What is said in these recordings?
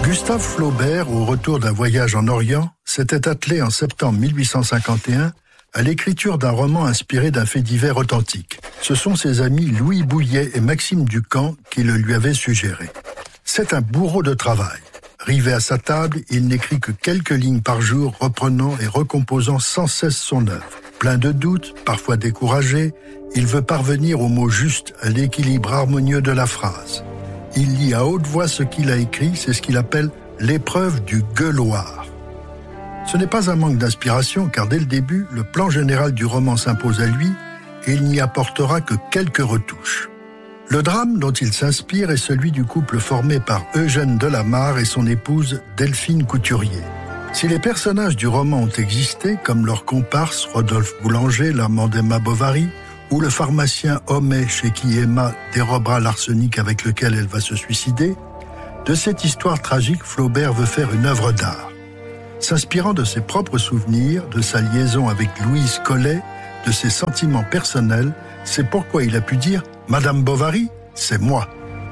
Gustave Flaubert, au retour d'un voyage en Orient, s'était attelé en septembre 1851 à l'écriture d'un roman inspiré d'un fait divers authentique. Ce sont ses amis Louis Bouillet et Maxime Ducamp qui le lui avaient suggéré. C'est un bourreau de travail. Rivé à sa table, il n'écrit que quelques lignes par jour, reprenant et recomposant sans cesse son œuvre. Plein de doutes, parfois découragé, il veut parvenir au mot juste, à l'équilibre harmonieux de la phrase. Il lit à haute voix ce qu'il a écrit, c'est ce qu'il appelle l'épreuve du gueuloir. Ce n'est pas un manque d'inspiration, car dès le début, le plan général du roman s'impose à lui et il n'y apportera que quelques retouches. Le drame dont il s'inspire est celui du couple formé par Eugène Delamarre et son épouse Delphine Couturier. Si les personnages du roman ont existé, comme leur comparse Rodolphe Boulanger, l'amant d'Emma Bovary, ou le pharmacien Homais chez qui Emma dérobera l'arsenic avec lequel elle va se suicider, de cette histoire tragique, Flaubert veut faire une œuvre d'art. S'inspirant de ses propres souvenirs, de sa liaison avec Louise Collet, de ses sentiments personnels, c'est pourquoi il a pu dire « Madame Bovary, c'est moi ».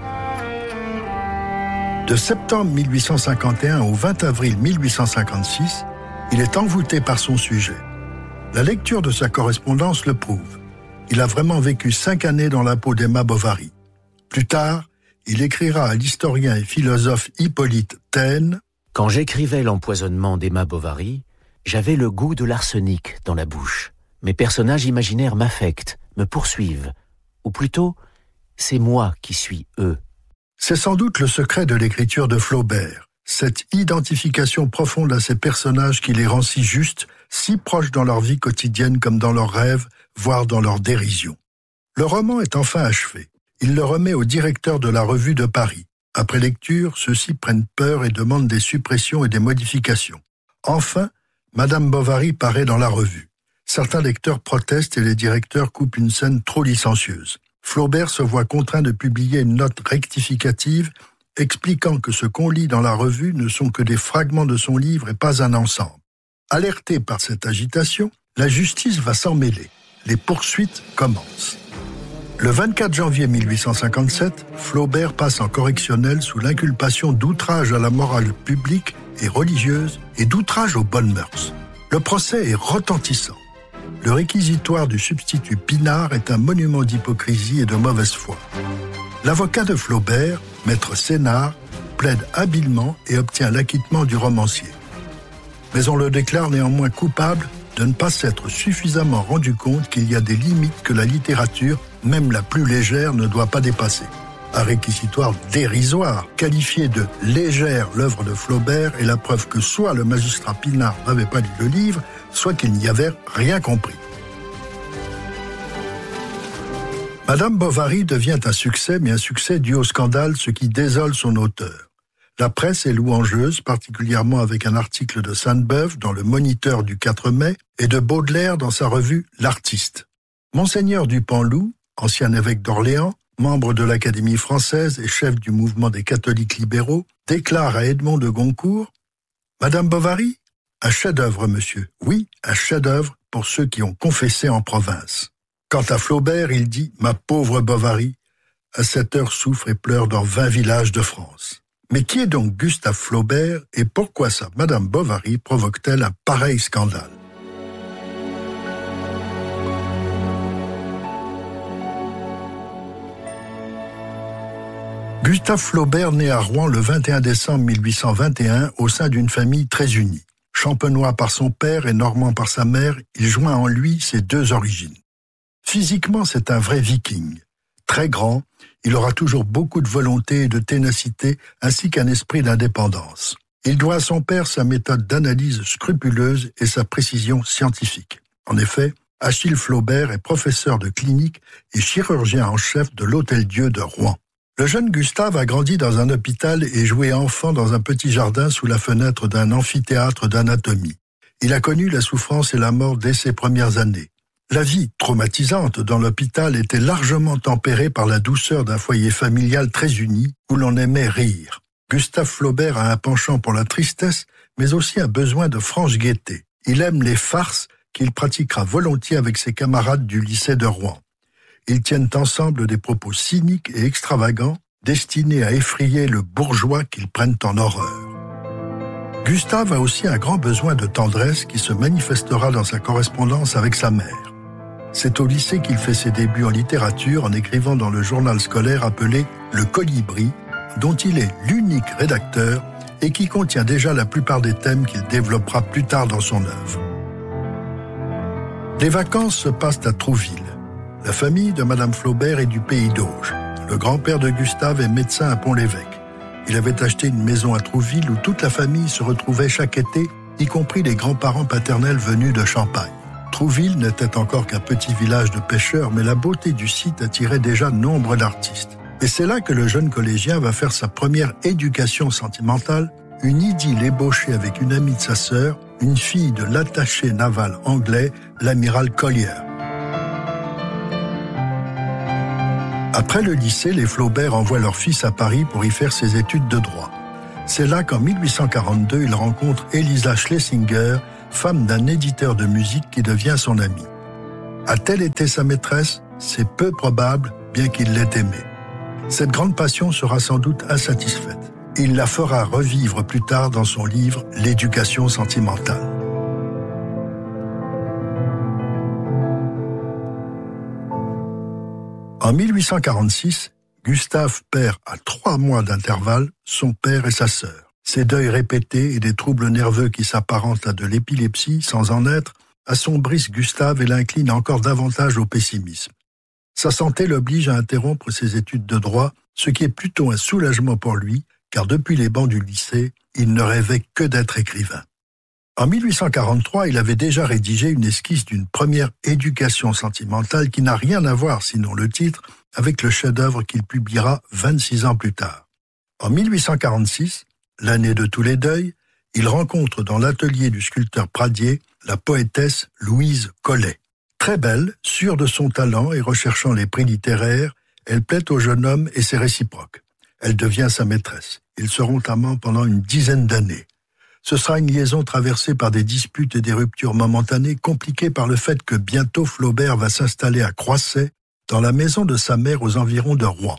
De septembre 1851 au 20 avril 1856, il est envoûté par son sujet. La lecture de sa correspondance le prouve. Il a vraiment vécu 5 années dans la peau d'Emma Bovary. Plus tard, il écrira à l'historien et philosophe Hippolyte Taine « Quand j'écrivais l'empoisonnement d'Emma Bovary, j'avais le goût de l'arsenic dans la bouche. Mes personnages imaginaires m'affectent, me poursuivent. Ou plutôt, c'est moi qui suis eux. » C'est sans doute le secret de l'écriture de Flaubert, cette identification profonde à ces personnages qui les rend si justes, si proches dans leur vie quotidienne comme dans leurs rêves, voire dans leur dérision. Le roman est enfin achevé. Il le remet au directeur de la Revue de Paris. Après lecture, ceux-ci prennent peur et demandent des suppressions et des modifications. Enfin, Madame Bovary paraît dans la revue. Certains lecteurs protestent et les directeurs coupent une scène trop licencieuse. Flaubert se voit contraint de publier une note rectificative expliquant que ce qu'on lit dans la revue ne sont que des fragments de son livre et pas un ensemble. Alerté par cette agitation, la justice va s'en mêler. Les poursuites commencent. Le 24 janvier 1857, Flaubert passe en correctionnel sous l'inculpation d'outrage à la morale publique et religieuse et d'outrage aux bonnes mœurs. Le procès est retentissant. Le réquisitoire du substitut Pinard est un monument d'hypocrisie et de mauvaise foi. L'avocat de Flaubert, maître Sénard, plaide habilement et obtient l'acquittement du romancier. Mais on le déclare néanmoins coupable de ne pas s'être suffisamment rendu compte qu'il y a des limites que la littérature, même la plus légère, ne doit pas dépasser. Un réquisitoire dérisoire, qualifié de légère l'œuvre de Flaubert, est la preuve que soit le magistrat Pinard n'avait pas lu le livre, soit qu'il n'y avait rien compris. Madame Bovary devient un succès, mais un succès dû au scandale, ce qui désole son auteur. La presse est louangeuse, particulièrement avec un article de Sainte-Beuve dans le Moniteur du 4 mai et de Baudelaire dans sa revue L'Artiste. Monseigneur du Panloup, ancien évêque d'Orléans, membre de l'Académie française et chef du mouvement des catholiques libéraux, déclare à Edmond de Goncourt « Madame Bovary, un chef-d'œuvre, monsieur. Oui, un chef-d'œuvre pour ceux qui ont confessé en province. » Quant à Flaubert, il dit « Ma pauvre Bovary, à cette heure souffre et pleure dans 20 villages de France. » Mais qui est donc Gustave Flaubert et pourquoi sa Madame Bovary provoque-t-elle un pareil scandale? Gustave Flaubert naît à Rouen le 21 décembre 1821 au sein d'une famille très unie. Champenois par son père et normand par sa mère, il joint en lui ses deux origines. Physiquement, c'est un vrai viking. Très grand, il aura toujours beaucoup de volonté et de ténacité, ainsi qu'un esprit d'indépendance. Il doit à son père sa méthode d'analyse scrupuleuse et sa précision scientifique. En effet, Achille Flaubert est professeur de clinique et chirurgien en chef de l'Hôtel-Dieu de Rouen. Le jeune Gustave a grandi dans un hôpital et joué enfant dans un petit jardin sous la fenêtre d'un amphithéâtre d'anatomie. Il a connu la souffrance et la mort dès ses premières années. La vie traumatisante dans l'hôpital était largement tempérée par la douceur d'un foyer familial très uni où l'on aimait rire. Gustave Flaubert a un penchant pour la tristesse, mais aussi un besoin de franche gaieté. Il aime les farces qu'il pratiquera volontiers avec ses camarades du lycée de Rouen. Ils tiennent ensemble des propos cyniques et extravagants, destinés à effrayer le bourgeois qu'ils prennent en horreur. Gustave a aussi un grand besoin de tendresse qui se manifestera dans sa correspondance avec sa mère. C'est au lycée qu'il fait ses débuts en littérature en écrivant dans le journal scolaire appelé Le Colibri, dont il est l'unique rédacteur et qui contient déjà la plupart des thèmes qu'il développera plus tard dans son œuvre. Les vacances se passent à Trouville. La famille de Madame Flaubert est du pays d'Auge. Le grand-père de Gustave est médecin à Pont-l'Évêque. Il avait acheté une maison à Trouville où toute la famille se retrouvait chaque été, y compris les grands-parents paternels venus de Champagne. Trouville n'était encore qu'un petit village de pêcheurs, mais la beauté du site attirait déjà nombre d'artistes. Et c'est là que le jeune collégien va faire sa première éducation sentimentale, une idylle ébauchée avec une amie de sa sœur, une fille de l'attaché naval anglais, l'amiral Collier. Après le lycée, les Flaubert envoient leur fils à Paris pour y faire ses études de droit. C'est là qu'en 1842, il rencontre Elisa Schlesinger, femme d'un éditeur de musique qui devient son amie. A-t-elle été sa maîtresse ? C'est peu probable, bien qu'il l'ait aimée. Cette grande passion sera sans doute insatisfaite. Il la fera revivre plus tard dans son livre « L'éducation sentimentale ». En 1846, Gustave perd à 3 mois d'intervalle son père et sa sœur. Ces deuils répétés et des troubles nerveux qui s'apparentent à de l'épilepsie, sans en être, assombrissent Gustave et l'inclinent encore davantage au pessimisme. Sa santé l'oblige à interrompre ses études de droit, ce qui est plutôt un soulagement pour lui, car depuis les bancs du lycée, il ne rêvait que d'être écrivain. En 1843, il avait déjà rédigé une esquisse d'une première éducation sentimentale qui n'a rien à voir, sinon le titre, avec le chef-d'œuvre qu'il publiera 26 ans plus tard. En 1846, l'année de tous les deuils, il rencontre dans l'atelier du sculpteur Pradier la poétesse Louise Collet. Très belle, sûre de son talent et recherchant les prix littéraires, elle plaît au jeune homme et c'est réciproque. Elle devient sa maîtresse. Ils seront amants pendant une 10aine d'années. Ce sera une liaison traversée par des disputes et des ruptures momentanées, compliquées par le fait que bientôt Flaubert va s'installer à Croisset, dans la maison de sa mère aux environs de Rouen.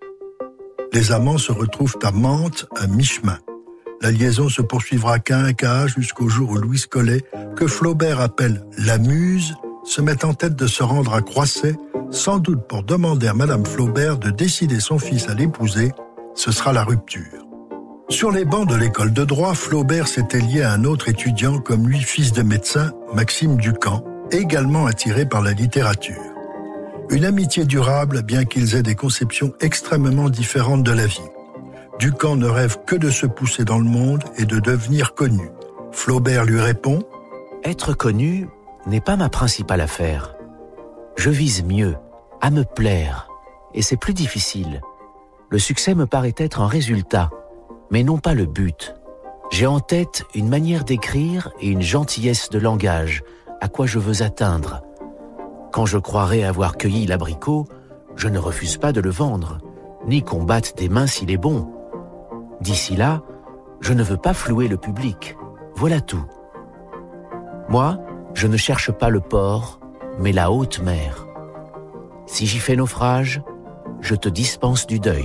Les amants se retrouvent à Mantes, à mi-chemin. La liaison se poursuivra qu'à jusqu'au jour où Louise Collet, que Flaubert appelle la Muse, se met en tête de se rendre à Croisset, sans doute pour demander à Madame Flaubert de décider son fils à l'épouser. Ce sera la rupture. Sur les bancs de l'école de droit, Flaubert s'était lié à un autre étudiant comme lui, fils de médecin, Maxime Ducamp, également attiré par la littérature. Une amitié durable, bien qu'ils aient des conceptions extrêmement différentes de la vie. Ducamp ne rêve que de se pousser dans le monde et de devenir connu. Flaubert lui répond « Être connu n'est pas ma principale affaire. Je vise mieux, à me plaire, et c'est plus difficile. Le succès me paraît être un résultat, mais non pas le but. J'ai en tête une manière d'écrire et une gentillesse de langage, à quoi je veux atteindre. Quand je croirai avoir cueilli l'abricot, je ne refuse pas de le vendre, ni qu'on batte des mains s'il est bon. D'ici là, je ne veux pas flouer le public. Voilà tout. Moi, je ne cherche pas le port, mais la haute mer. Si j'y fais naufrage, je te dispense du deuil. »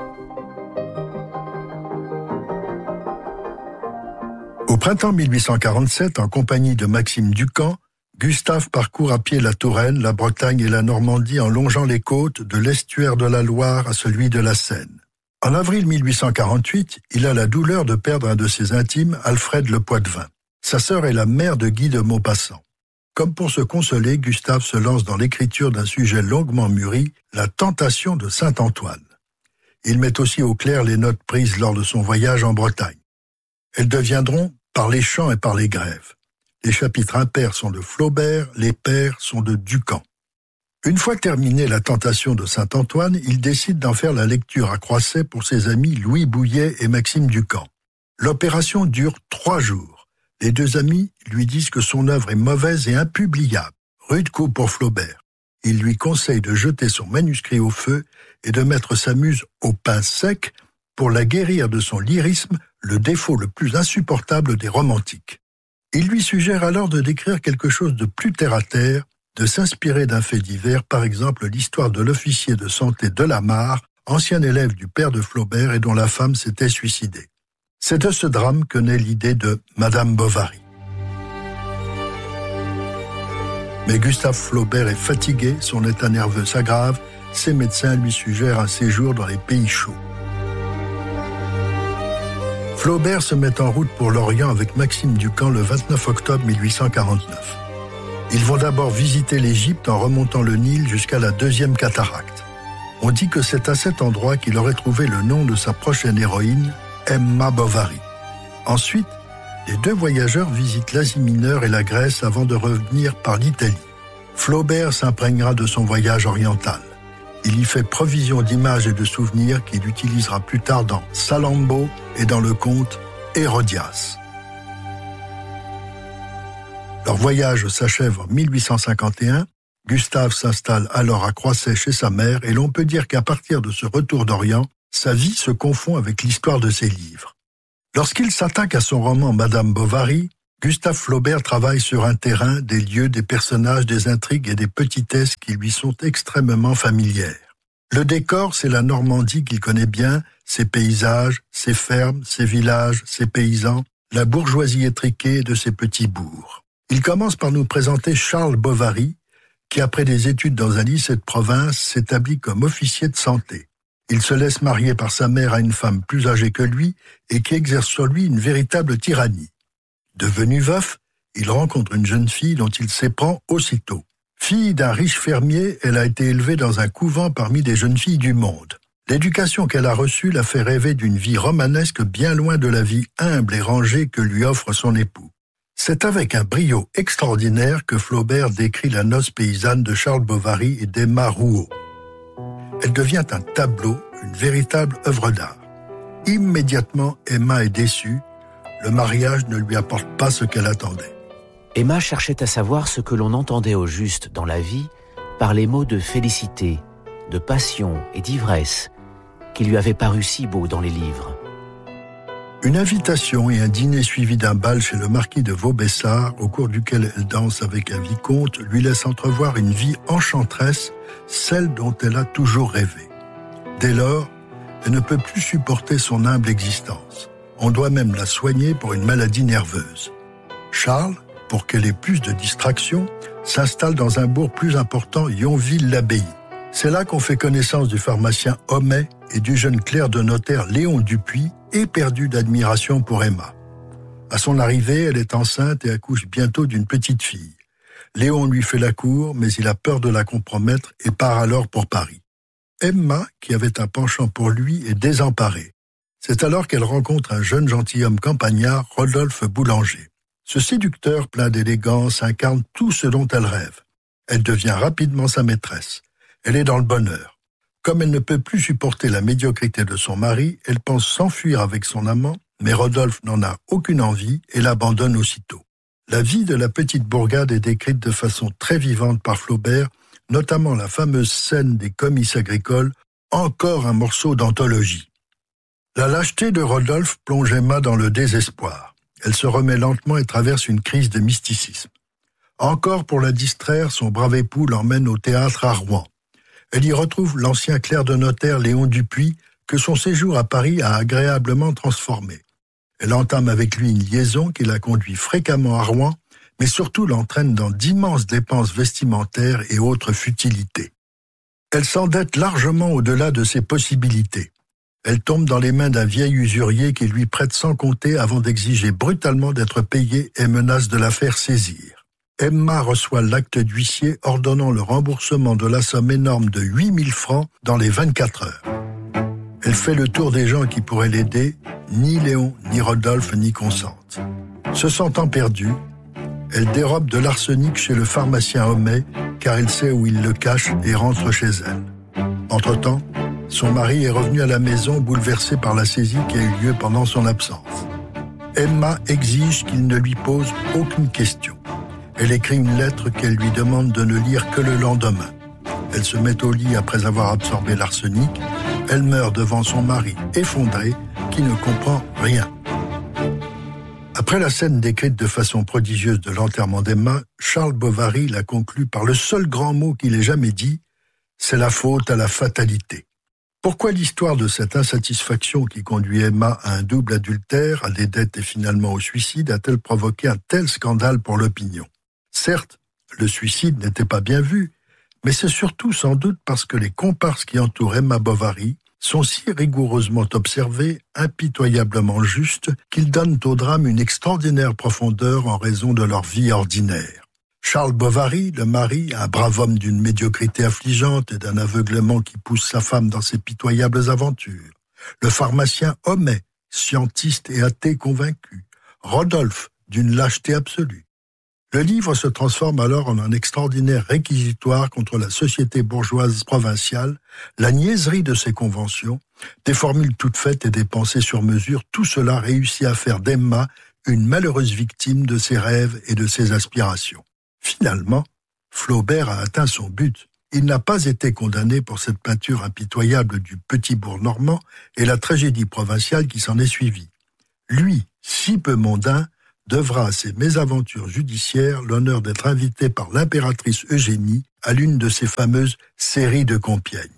Au printemps 1847, en compagnie de Maxime Ducamp, Gustave parcourt à pied la Touraine, la Bretagne et la Normandie en longeant les côtes de l'estuaire de la Loire à celui de la Seine. En avril 1848, il a la douleur de perdre un de ses intimes, Alfred Le Poitevin. Sa sœur est la mère de Guy de Maupassant. Comme pour se consoler, Gustave se lance dans l'écriture d'un sujet longuement mûri, la tentation de Saint-Antoine. Il met aussi au clair les notes prises lors de son voyage en Bretagne. Elles deviendront par les chants et par les grèves. Les chapitres impairs sont de Flaubert, les pairs sont de Ducamp. Une fois terminée la tentation de Saint-Antoine, il décide d'en faire la lecture à Croisset pour ses amis Louis Bouillet et Maxime Ducamp. L'opération dure 3 jours. Les 2 amis lui disent que son œuvre est mauvaise et impubliable. Rude coup pour Flaubert. Il lui conseille de jeter son manuscrit au feu et de mettre sa muse au pain sec pour la guérir de son lyrisme, le défaut le plus insupportable des romantiques. Il lui suggère alors de décrire quelque chose de plus terre-à-terre, de s'inspirer d'un fait divers, par exemple l'histoire de l'officier de santé Delamarre, ancien élève du père de Flaubert et dont la femme s'était suicidée. C'est de ce drame que naît l'idée de Madame Bovary. Mais Gustave Flaubert est fatigué, son état nerveux s'aggrave, ses médecins lui suggèrent un séjour dans les pays chauds. Flaubert se met en route pour l'Orient avec Maxime Ducamp le 29 octobre 1849. Ils vont d'abord visiter l'Égypte en remontant le Nil jusqu'à la deuxième cataracte. On dit que c'est à cet endroit qu'il aurait trouvé le nom de sa prochaine héroïne, Emma Bovary. Ensuite, les deux voyageurs visitent l'Asie mineure et la Grèce avant de revenir par l'Italie. Flaubert s'imprégnera de son voyage oriental. Il y fait provision d'images et de souvenirs qu'il utilisera plus tard dans Salammbô et dans le conte Hérodias. Leur voyage s'achève en 1851. Gustave s'installe alors à Croisset chez sa mère et l'on peut dire qu'à partir de ce retour d'Orient, sa vie se confond avec l'histoire de ses livres. Lorsqu'il s'attaque à son roman Madame Bovary, Gustave Flaubert travaille sur un terrain, des lieux, des personnages, des intrigues et des petitesses qui lui sont extrêmement familières. Le décor, c'est la Normandie qu'il connaît bien, ses paysages, ses fermes, ses villages, ses paysans, la bourgeoisie étriquée de ses petits bourgs. Il commence par nous présenter Charles Bovary, qui après des études dans un lycée de province s'établit comme officier de santé. Il se laisse marier par sa mère à une femme plus âgée que lui et qui exerce sur lui une véritable tyrannie. Devenu veuf, il rencontre une jeune fille dont il s'éprend aussitôt. Fille d'un riche fermier, elle a été élevée dans un couvent parmi les jeunes filles du monde. L'éducation qu'elle a reçue la fait rêver d'une vie romanesque bien loin de la vie humble et rangée que lui offre son époux. C'est avec un brio extraordinaire que Flaubert décrit la noce paysanne de Charles Bovary et d'Emma Rouault. Elle devient un tableau, une véritable œuvre d'art. Immédiatement, Emma est déçue. Le mariage ne lui apporte pas ce qu'elle attendait. Emma cherchait à savoir ce que l'on entendait au juste dans la vie par les mots de félicité, de passion et d'ivresse qui lui avaient paru si beaux dans les livres. Une invitation et un dîner suivi d'un bal chez le marquis de Vaubyessard, au cours duquel elle danse avec un vicomte, lui laisse entrevoir une vie enchanteresse, celle dont elle a toujours rêvé. Dès lors, elle ne peut plus supporter son humble existence. On doit même la soigner pour une maladie nerveuse. Charles, pour qu'elle ait plus de distraction, s'installe dans un bourg plus important, Yonville-l'Abbaye. C'est là qu'on fait connaissance du pharmacien Homais et du jeune clerc de notaire Léon Dupuis, éperdu d'admiration pour Emma. À son arrivée, elle est enceinte et accouche bientôt d'une petite fille. Léon lui fait la cour, mais il a peur de la compromettre et part alors pour Paris. Emma, qui avait un penchant pour lui, est désemparée. C'est alors qu'elle rencontre un jeune gentilhomme campagnard, Rodolphe Boulanger. Ce séducteur plein d'élégance incarne tout ce dont elle rêve. Elle devient rapidement sa maîtresse. Elle est dans le bonheur. Comme elle ne peut plus supporter la médiocrité de son mari, elle pense s'enfuir avec son amant, mais Rodolphe n'en a aucune envie et l'abandonne aussitôt. La vie de la petite bourgade est décrite de façon très vivante par Flaubert, notamment la fameuse scène des comices agricoles, encore un morceau d'anthologie. La lâcheté de Rodolphe plonge Emma dans le désespoir. Elle se remet lentement et traverse une crise de mysticisme. Encore pour la distraire, son brave époux l'emmène au théâtre à Rouen. Elle y retrouve l'ancien clerc de notaire Léon Dupuis, que son séjour à Paris a agréablement transformé. Elle entame avec lui une liaison qui la conduit fréquemment à Rouen, mais surtout l'entraîne dans d'immenses dépenses vestimentaires et autres futilités. Elle s'endette largement au-delà de ses possibilités. Elle tombe dans les mains d'un vieil usurier qui lui prête sans compter avant d'exiger brutalement d'être payée et menace de la faire saisir. Emma reçoit l'acte d'huissier ordonnant le remboursement de la somme énorme de 8000 francs dans les 24 heures. Elle fait le tour des gens qui pourraient l'aider, ni Léon, ni Rodolphe n'y consentent. Se sentant perdue, elle dérobe de l'arsenic chez le pharmacien Homais, car elle sait où il le cache et rentre chez elle. Entre-temps, son mari est revenu à la maison bouleversé par la saisie qui a eu lieu pendant son absence. Emma exige qu'il ne lui pose aucune question. Elle écrit une lettre qu'elle lui demande de ne lire que le lendemain. Elle se met au lit après avoir absorbé l'arsenic. Elle meurt devant son mari effondré, qui ne comprend rien. Après la scène décrite de façon prodigieuse de l'enterrement d'Emma, Charles Bovary la conclut par le seul grand mot qu'il ait jamais dit, c'est la faute à la fatalité. Pourquoi l'histoire de cette insatisfaction qui conduit Emma à un double adultère, à des dettes et finalement au suicide a-t-elle provoqué un tel scandale pour l'opinion ? Certes, le suicide n'était pas bien vu, mais c'est surtout sans doute parce que les comparses qui entourent Emma Bovary sont si rigoureusement observés, impitoyablement justes, qu'ils donnent au drame une extraordinaire profondeur en raison de leur vie ordinaire. Charles Bovary, le mari, un brave homme d'une médiocrité affligeante et d'un aveuglement qui pousse sa femme dans ses pitoyables aventures. Le pharmacien Homais, scientiste et athée convaincu. Rodolphe, d'une lâcheté absolue. Le livre se transforme alors en un extraordinaire réquisitoire contre la société bourgeoise provinciale, la niaiserie de ses conventions, des formules toutes faites et des pensées sur mesure, tout cela réussit à faire d'Emma une malheureuse victime de ses rêves et de ses aspirations. Finalement, Flaubert a atteint son but. Il n'a pas été condamné pour cette peinture impitoyable du petit bourg normand et la tragédie provinciale qui s'en est suivie. Lui, si peu mondain, devra à ses mésaventures judiciaires l'honneur d'être invité par l'impératrice Eugénie à l'une de ses fameuses séries de Compiègne.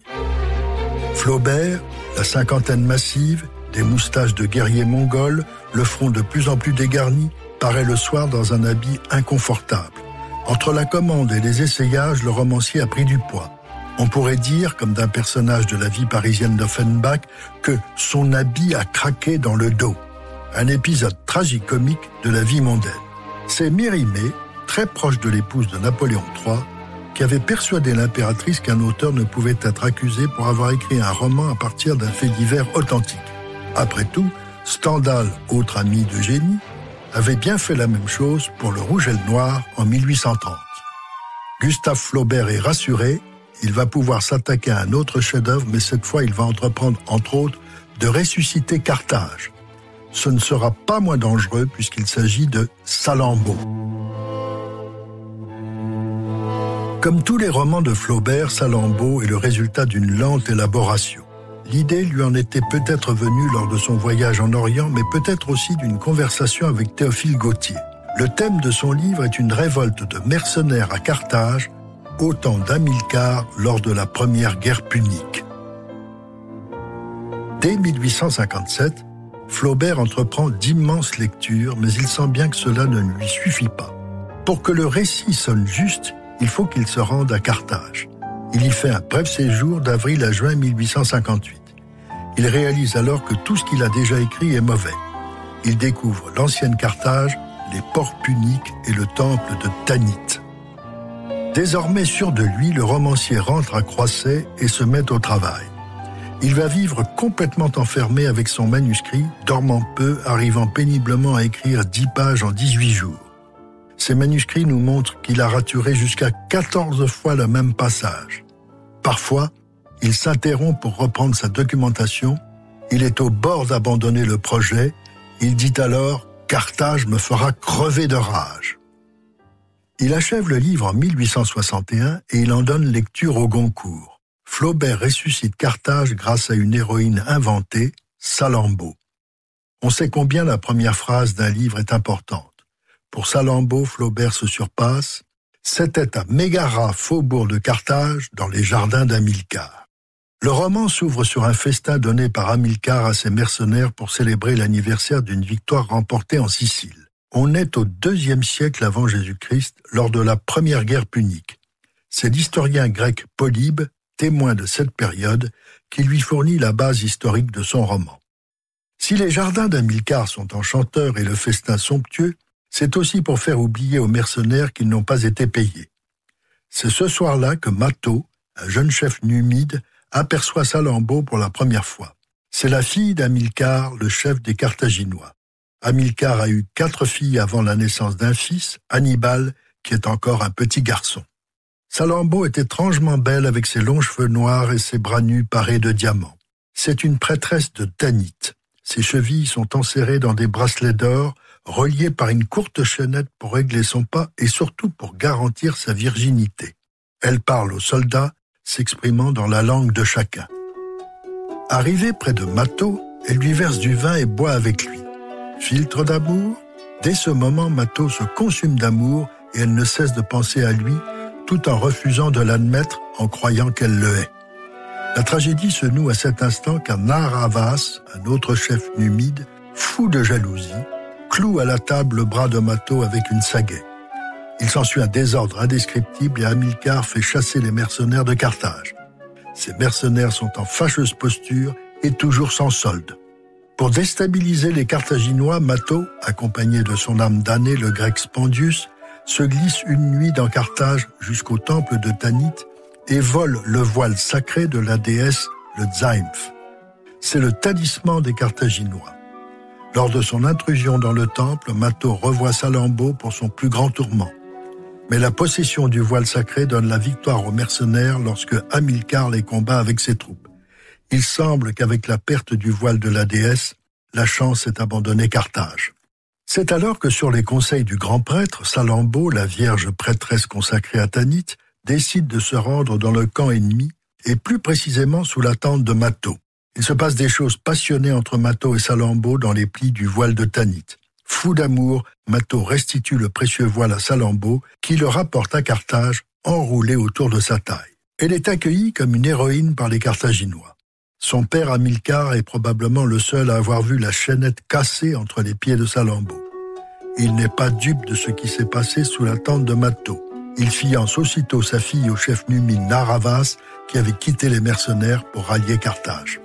Flaubert, la cinquantaine massive, des moustaches de guerrier mongol, le front de plus en plus dégarni, paraît le soir dans un habit inconfortable. Entre la commande et les essayages, le romancier a pris du poids. On pourrait dire, comme d'un personnage de la vie parisienne d'Offenbach, que son habit a craqué dans le dos. Un épisode tragicomique de la vie mondaine. C'est Mérimée, très proche de l'épouse de Napoléon III, qui avait persuadé l'impératrice qu'un auteur ne pouvait être accusé pour avoir écrit un roman à partir d'un fait divers authentique. Après tout, Stendhal, autre ami d'Eugénie, avait bien fait la même chose pour Le Rouge et le Noir en 1830. Gustave Flaubert est rassuré, il va pouvoir s'attaquer à un autre chef-d'œuvre, mais cette fois il va entreprendre, entre autres, de ressusciter Carthage. Ce ne sera pas moins dangereux puisqu'il s'agit de Salammbô. Comme tous les romans de Flaubert, Salammbô est le résultat d'une lente élaboration. L'idée lui en était peut-être venue lors de son voyage en Orient, mais peut-être aussi d'une conversation avec Théophile Gautier. Le thème de son livre est une révolte de mercenaires à Carthage, au temps d'Hamilcar lors de la première guerre punique. Dès 1857, Flaubert entreprend d'immenses lectures, mais il sent bien que cela ne lui suffit pas. Pour que le récit sonne juste, il faut qu'il se rende à Carthage. Il y fait un bref séjour d'avril à juin 1858. Il réalise alors que tout ce qu'il a déjà écrit est mauvais. Il découvre l'ancienne Carthage, les ports puniques et le temple de Tanit. Désormais sûr de lui, le romancier rentre à Croisset et se met au travail. Il va vivre complètement enfermé avec son manuscrit, dormant peu, arrivant péniblement à écrire 10 pages en 18 jours. Ces manuscrits nous montrent qu'il a raturé jusqu'à 14 fois le même passage. Parfois, il s'interrompt pour reprendre sa documentation. Il est au bord d'abandonner le projet. Il dit alors « Carthage me fera crever de rage ». Il achève le livre en 1861 et il en donne lecture au Goncourt. Flaubert ressuscite Carthage grâce à une héroïne inventée, Salammbô. On sait combien la première phrase d'un livre est importante. Pour Salammbô, Flaubert se surpasse. C'était à Mégara, faubourg de Carthage, dans les jardins d'Hamilcar. Le roman s'ouvre sur un festin donné par Hamilcar à ses mercenaires pour célébrer l'anniversaire d'une victoire remportée en Sicile. On est au IIe siècle avant Jésus-Christ, lors de la première guerre punique. C'est l'historien grec Polybe, témoin de cette période, qui lui fournit la base historique de son roman. Si les jardins d'Hamilcar sont enchanteurs et le festin somptueux, c'est aussi pour faire oublier aux mercenaires qu'ils n'ont pas été payés. C'est ce soir-là que Mato, un jeune chef numide, aperçoit Salammbô pour la première fois. C'est la fille d'Hamilcar, le chef des Carthaginois. Hamilcar a eu 4 filles avant la naissance d'un fils, Hannibal, qui est encore un petit garçon. Salammbô est étrangement belle avec ses longs cheveux noirs et ses bras nus parés de diamants. C'est une prêtresse de Tanit. Ses chevilles sont enserrées dans des bracelets d'or, reliés par une courte chaînette pour régler son pas et surtout pour garantir sa virginité. Elle parle aux soldats, s'exprimant dans la langue de chacun. Arrivée près de Mato, elle lui verse du vin et boit avec lui. Filtre d'amour? Dès ce moment, Mato se consume d'amour et elle ne cesse de penser à lui, tout en refusant de l'admettre en croyant qu'elle le hait. La tragédie se noue à cet instant car Narr'Havas, un autre chef numide, fou de jalousie, cloue à la table le bras de Mato avec une sagaie. Il s'ensuit un désordre indescriptible et Hamilcar fait chasser les mercenaires de Carthage. Ces mercenaires sont en fâcheuse posture et toujours sans solde. Pour déstabiliser les Carthaginois, Mato, accompagné de son âme damnée, le grec Spendius, se glisse une nuit dans Carthage jusqu'au temple de Tanit et vole le voile sacré de la déesse, le Zymph. C'est le talisman des Carthaginois. Lors de son intrusion dans le temple, Mato revoit Salammbô pour son plus grand tourment. Mais la possession du voile sacré donne la victoire aux mercenaires lorsque Hamilcar les combat avec ses troupes. Il semble qu'avec la perte du voile de la déesse, la chance ait abandonné Carthage. C'est alors que sur les conseils du grand prêtre, Salammbô, la vierge prêtresse consacrée à Tanit, décide de se rendre dans le camp ennemi et plus précisément sous la tente de Mato. Il se passe des choses passionnées entre Mato et Salammbô dans les plis du voile de Tanit. Fou d'amour, Mato restitue le précieux voile à Salammbô, qui le rapporte à Carthage, enroulé autour de sa taille. Elle est accueillie comme une héroïne par les Carthaginois. Son père Hamilcar est probablement le seul à avoir vu la chaînette cassée entre les pieds de Salammbô. Il n'est pas dupe de ce qui s'est passé sous la tente de Mato. Il fiance aussitôt sa fille au chef numide Narr'Havas, qui avait quitté les mercenaires pour rallier Carthage.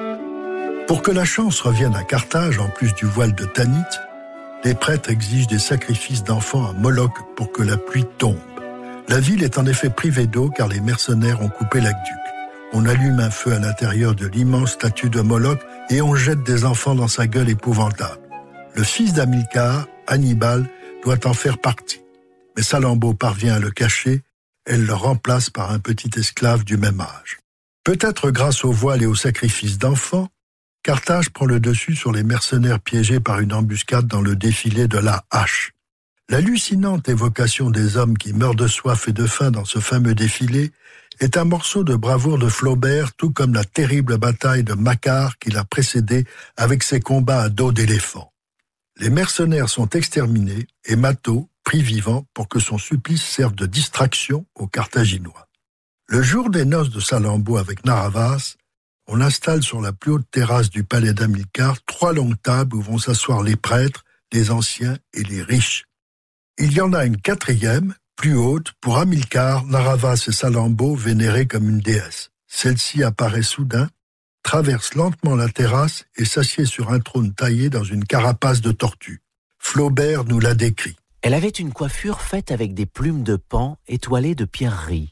Pour que la chance revienne à Carthage, en plus du voile de Tanit, les prêtres exigent des sacrifices d'enfants à Moloch pour que la pluie tombe. La ville est en effet privée d'eau car les mercenaires ont coupé l'aqueduc. On allume un feu à l'intérieur de l'immense statue de Moloch et on jette des enfants dans sa gueule épouvantable. Le fils d'Hamilcar, Hannibal, doit en faire partie. Mais Salammbô parvient à le cacher, elle le remplace par un petit esclave du même âge. Peut-être grâce au voile et au sacrifice d'enfants, Carthage prend le dessus sur les mercenaires piégés par une embuscade dans le défilé de la hache. L'hallucinante évocation des hommes qui meurent de soif et de faim dans ce fameux défilé est un morceau de bravoure de Flaubert, tout comme la terrible bataille de Makar qui l'a précédée avec ses combats à dos d'éléphant. Les mercenaires sont exterminés et Mato, pris vivant pour que son supplice serve de distraction aux Carthaginois. Le jour des noces de Salammbô avec Narr'Havas, on installe sur la plus haute terrasse du palais d'Hamilcar 3 longues tables où vont s'asseoir les prêtres, les anciens et les riches. Il y en a une 4e, plus haute, pour Hamilcar, Narr'Havas et Salammbô vénérés comme une déesse. Celle-ci apparaît soudain, traverse lentement la terrasse et s'assied sur un trône taillé dans une carapace de tortue. Flaubert nous l'a décrit. Elle avait une coiffure faite avec des plumes de paon étoilées de pierreries.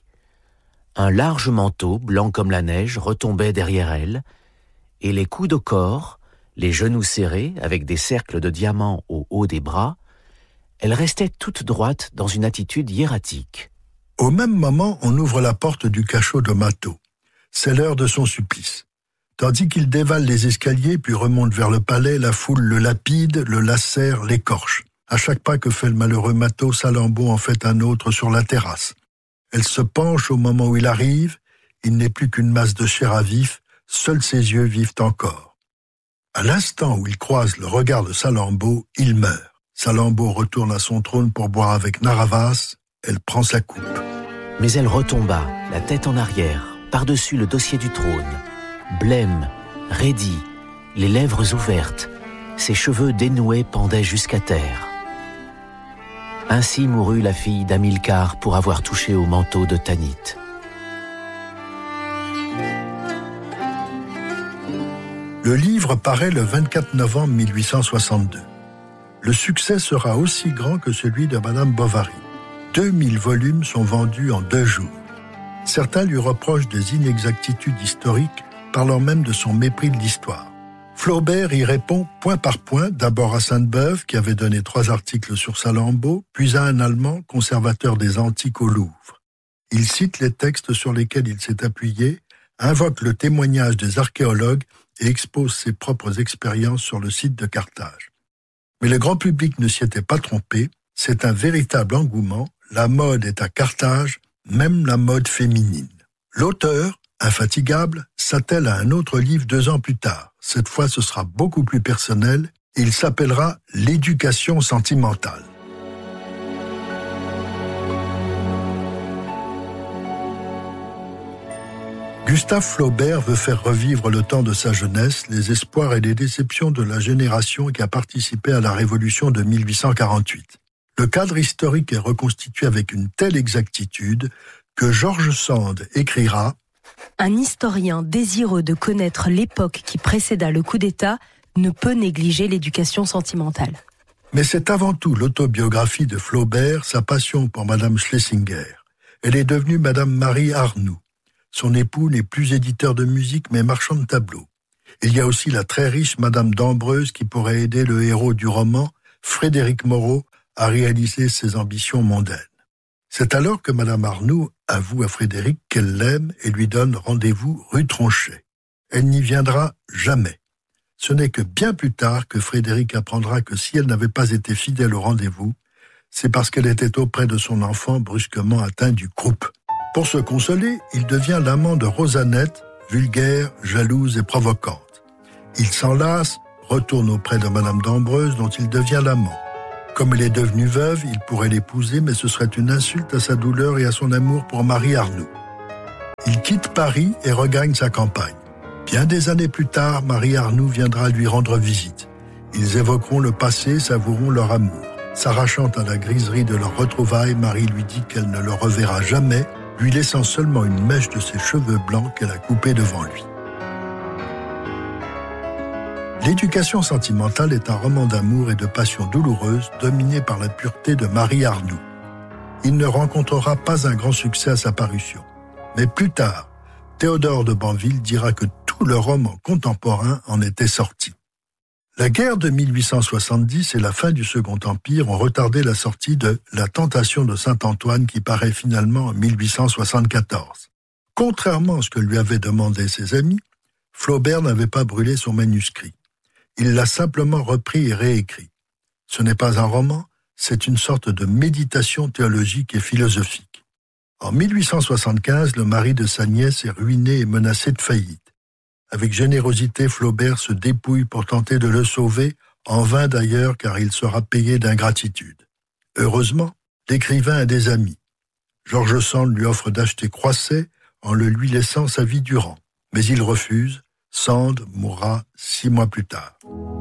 Un large manteau, blanc comme la neige, retombait derrière elle, et les coudes au corps, les genoux serrés, avec des cercles de diamants au haut des bras, elle restait toute droite dans une attitude hiératique. Au même moment, on ouvre la porte du cachot de Mato. C'est l'heure de son supplice. Tandis qu'il dévale les escaliers puis remonte vers le palais, la foule le lapide, le lacère, l'écorche. À chaque pas que fait le malheureux Mato, Salammbô en fait un autre sur la terrasse. Elle se penche au moment où il arrive, il n'est plus qu'une masse de chair à vif, seuls ses yeux vivent encore. À l'instant où il croise le regard de Salammbô, il meurt. Salammbô retourne à son trône pour boire avec Narr'Havas, elle prend sa coupe. Mais elle retomba, la tête en arrière, par-dessus le dossier du trône, blême, raidie, les lèvres ouvertes, ses cheveux dénoués pendaient jusqu'à terre. Ainsi mourut la fille d'Hamilcar pour avoir touché au manteau de Tanit. Le livre paraît le 24 novembre 1862. Le succès sera aussi grand que celui de Madame Bovary. 2000 volumes sont vendus en 2 jours. Certains lui reprochent des inexactitudes historiques, parlant même de son mépris de l'histoire. Flaubert y répond point par point, d'abord à Sainte-Beuve, qui avait donné 3 articles sur Salammbô, puis à un Allemand, conservateur des antiques au Louvre. Il cite les textes sur lesquels il s'est appuyé, invoque le témoignage des archéologues et expose ses propres expériences sur le site de Carthage. Mais le grand public ne s'y était pas trompé, c'est un véritable engouement, la mode est à Carthage, même la mode féminine. L'auteur, infatigable, s'attelle à un autre livre 2 ans plus tard. Cette fois, ce sera beaucoup plus personnel et il s'appellera « L'éducation sentimentale ». Gustave Flaubert veut faire revivre le temps de sa jeunesse, les espoirs et les déceptions de la génération qui a participé à la Révolution de 1848. Le cadre historique est reconstitué avec une telle exactitude que George Sand écrira « Un historien désireux de connaître l'époque qui précéda le coup d'État ne peut négliger l'éducation sentimentale. » Mais c'est avant tout l'autobiographie de Flaubert, sa passion pour Madame Schlesinger. Elle est devenue Madame Marie Arnoux. Son époux n'est plus éditeur de musique, mais marchand de tableaux. Il y a aussi la très riche Madame d'Ambreuse qui pourrait aider le héros du roman, Frédéric Moreau, à réaliser ses ambitions mondaines. C'est alors que Madame Arnoux avoue à Frédéric qu'elle l'aime et lui donne rendez-vous rue Tronchet. Elle n'y viendra jamais. Ce n'est que bien plus tard que Frédéric apprendra que si elle n'avait pas été fidèle au rendez-vous, c'est parce qu'elle était auprès de son enfant brusquement atteint du croup. Pour se consoler, il devient l'amant de Rosanette, vulgaire, jalouse et provocante. Il s'en lasse, retourne auprès de Madame d'Ambreuse dont il devient l'amant. Comme elle est devenue veuve, il pourrait l'épouser, mais ce serait une insulte à sa douleur et à son amour pour Marie Arnoux. Il quitte Paris et regagne sa campagne. Bien des années plus tard, Marie Arnoux viendra lui rendre visite. Ils évoqueront le passé, savoureront leur amour. S'arrachant à la griserie de leur retrouvaille, Marie lui dit qu'elle ne le reverra jamais, lui laissant seulement une mèche de ses cheveux blancs qu'elle a coupée devant lui. L'éducation sentimentale est un roman d'amour et de passion douloureuse dominé par la pureté de Marie Arnoux. Il ne rencontrera pas un grand succès à sa parution. Mais plus tard, Théodore de Banville dira que tout le roman contemporain en était sorti. La guerre de 1870 et la fin du Second Empire ont retardé la sortie de La Tentation de Saint-Antoine qui paraît finalement en 1874. Contrairement à ce que lui avaient demandé ses amis, Flaubert n'avait pas brûlé son manuscrit. Il l'a simplement repris et réécrit. Ce n'est pas un roman, c'est une sorte de méditation théologique et philosophique. En 1875, le mari de sa nièce est ruiné et menacé de faillite. Avec générosité, Flaubert se dépouille pour tenter de le sauver, en vain d'ailleurs car il sera payé d'ingratitude. Heureusement, l'écrivain a des amis. George Sand lui offre d'acheter Croisset en le lui laissant sa vie durant. Mais il refuse, Sand mourra 6 mois plus tard.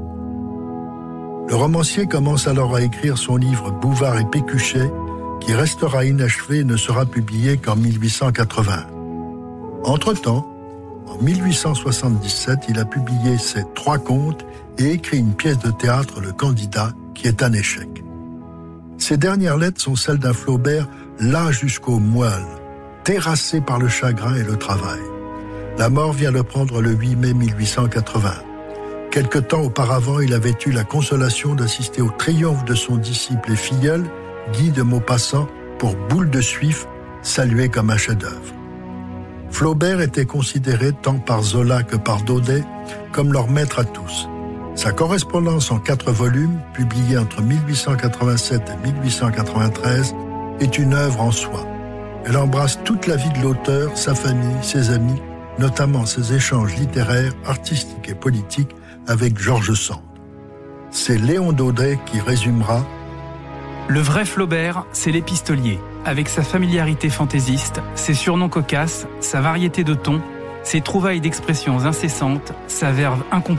Le romancier commence alors à écrire son livre Bouvard et Pécuchet, qui restera inachevé et ne sera publié qu'en 1880. Entre-temps, en 1877, il a publié ses 3 contes et écrit une pièce de théâtre, Le Candidat, qui est un échec. Ces dernières lettres sont celles d'un Flaubert las jusqu'au moelle, terrassé par le chagrin et le travail. La mort vient le prendre le 8 mai 1880. Quelque temps auparavant, il avait eu la consolation d'assister au triomphe de son disciple et filleul, Guy de Maupassant, pour Boule de Suif, salué comme un chef-d'œuvre. Flaubert était considéré tant par Zola que par Daudet comme leur maître à tous. Sa correspondance en 4 volumes, publiée entre 1887 et 1893, est une œuvre en soi. Elle embrasse toute la vie de l'auteur, sa famille, ses amis, notamment ses échanges littéraires, artistiques et politiques avec George Sand. C'est Léon Daudet qui résumera « Le vrai Flaubert, c'est l'épistolier. Avec sa familiarité fantaisiste, ses surnoms cocasses, sa variété de tons, ses trouvailles d'expressions incessantes, sa verve incomparable. »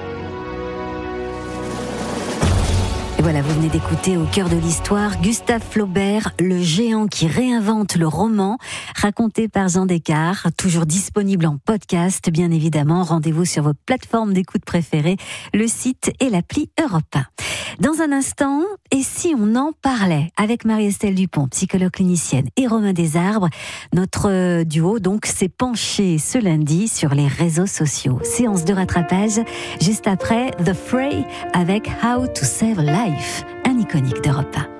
Et voilà, vous venez d'écouter Au cœur de l'histoire Gustave Flaubert, le géant qui réinvente le roman, raconté par Jean Descartes, toujours disponible en podcast, bien évidemment. Rendez-vous sur vos plateformes d'écoute préférées, le site et l'appli Europe 1. Dans un instant, et si on en parlait avec Marie-Estelle Dupont, psychologue clinicienne, et Romain Desarbres, notre duo donc s'est penché ce lundi sur les réseaux sociaux. Séance de rattrapage juste après The Fray avec How to Save a Life, un iconique d'Europe 1.